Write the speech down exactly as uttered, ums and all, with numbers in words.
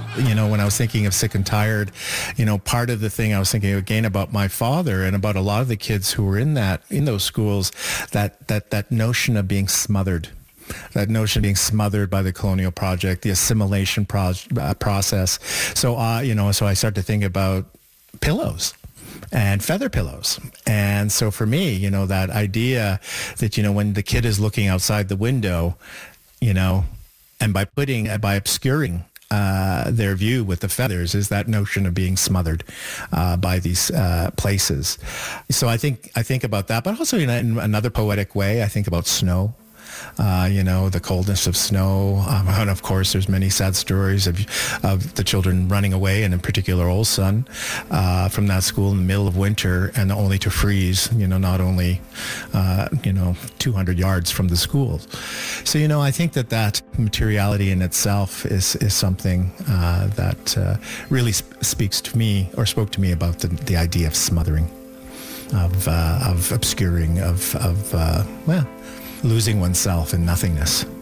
You know, when I was thinking of Sick and Tired, you know, part of the thing I was thinking again about my father and about a lot of the kids who were in that, in those schools, that, that, that notion of being smothered. That notion of being smothered by the colonial project, the assimilation pro- uh, process. So, uh, you know, so I started to think about pillows and feather pillows. And so for me, you know, that idea that, you know, when the kid is looking outside the window, you know, and by putting, by obscuring uh, their view with the feathers is that notion of being smothered uh, by these uh, places. So I think, I think about that, but also in, in another poetic way, I think about snow. Uh, you know, the coldness of snow. Um, and of course, there's many sad stories of of the children running away, and in particular, Olson, uh, from that school in the middle of winter, and only to freeze, you know, not only, uh, you know, two hundred yards from the school. So, you know, I think that that materiality in itself is, is something uh, that uh, really sp- speaks to me, or spoke to me about the, the idea of smothering, of, uh, of obscuring, of, of uh, well, losing oneself in nothingness.